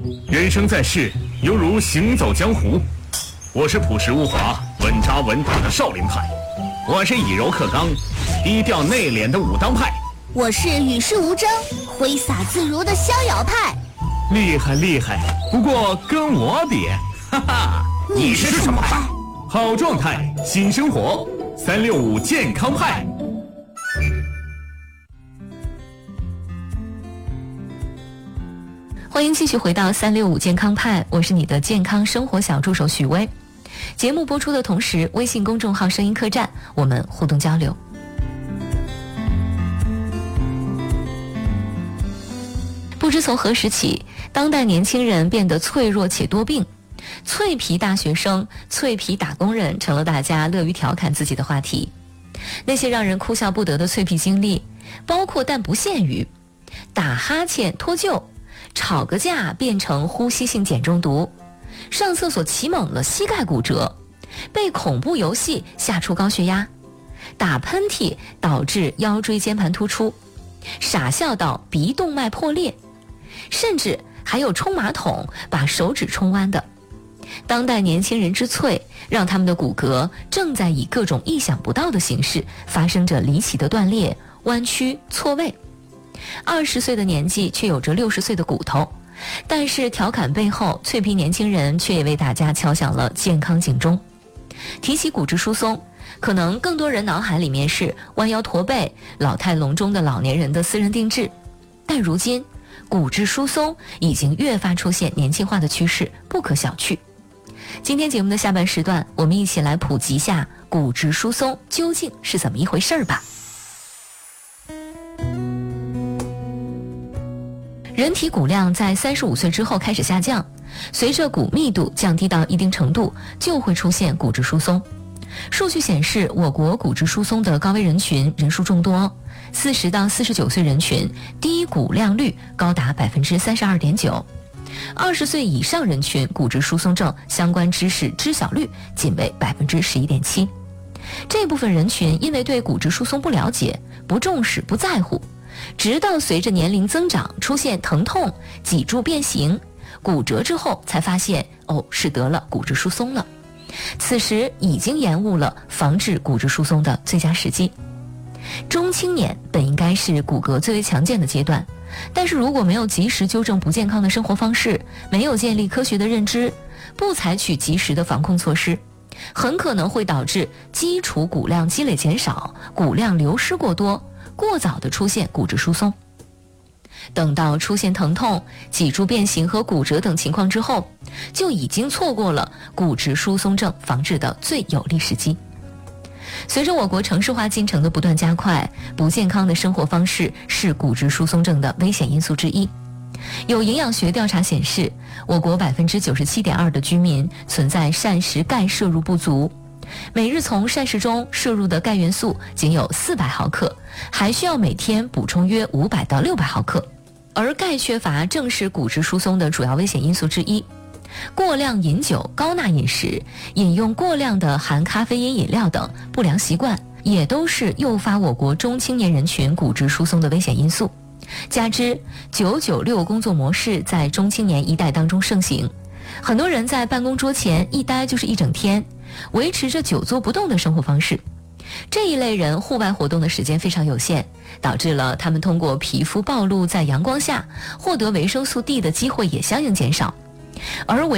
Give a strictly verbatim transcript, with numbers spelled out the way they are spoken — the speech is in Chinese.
人生在世，犹如行走江湖。我是朴实无华、稳扎稳打的少林派，我是以柔克刚、低调内敛的武当派， 我是与世无争、挥洒自如的逍遥派。 厉害厉害，不过跟我比，哈哈， 你是什么派？ 好状态，新生活，三六五健康派。 欢迎继续回到三六五健康派，我是你的健康生活小助手许巍。节目播出的同时，微信公众号声音客栈，我们互动交流。不知从何时起，当代年轻人变得脆弱且多病，脆皮大学生、脆皮打工人成了大家乐于调侃自己的话题。那些让人哭笑不得的脆皮经历，包括但不限于打哈欠脱臼，吵个架变成呼吸性碱中毒，上厕所起猛了膝盖骨折，被恐怖游戏吓出高血压，打喷嚏导致腰椎间盘突出，傻笑到鼻动脉破裂，甚至还有冲马桶把手指冲弯的。当代年轻人之脆，让他们的骨骼正在以各种意想不到的形式发生着离奇的断裂、弯曲、错位。二十岁的年纪却有着六十岁的骨头，但是调侃背后，脆皮年轻人却也为大家敲响了健康警钟。提起骨质疏松，可能更多人脑海里面是弯腰驼背、老态龙钟的老年人的私人定制，但如今骨质疏松已经越发出现年轻化的趋势，不可小觑。今天节目的下半时段，我们一起来普及一下骨质疏松究竟是怎么一回事儿吧。人体骨量在三十五岁之后开始下降，随着骨密度降低到一定程度，就会出现骨质疏松。数据显示，我国骨质疏松的高危人群人数众多，四十到四十九岁人群低骨量率高达百分之三十二点九，二十岁以上人群骨质疏松症相关知识知晓率仅为百分之十一点七。这部分人群因为对骨质疏松不了解、不重视、不在乎，直到随着年龄增长出现疼痛、脊柱变形、骨折之后，才发现哦是得了骨质疏松了。此时已经延误了防治骨质疏松的最佳时机。中青年本应该是骨骼最为强健的阶段，但是如果没有及时纠正不健康的生活方式，没有建立科学的认知，不采取及时的防控措施，很可能会导致基础骨量积累减少，骨量流失过多，过早的出现骨质疏松。等到出现疼痛、脊柱变形和骨折等情况之后，就已经错过了骨质疏松症防治的最有利时机。随着我国城市化进程的不断加快，不健康的生活方式是骨质疏松症的危险因素之一。有营养学调查显示，我国 百分之九十七点二 的居民存在膳食钙摄入不足，每日从膳食中摄入的钙元素仅有四百毫克，还需要每天补充约五百到六百毫克。而钙缺乏正是骨质疏松的主要危险因素之一。过量饮酒、高钠饮食、饮用过量的含咖啡因饮料等不良习惯，也都是诱发我国中青年人群骨质疏松的危险因素。加之九九六工作模式在中青年一代当中盛行，很多人在办公桌前一待就是一整天，维持着久坐不动的生活方式。这一类人户外活动的时间非常有限，导致了他们通过皮肤暴露在阳光下获得维生素 D 的机会也相应减少。而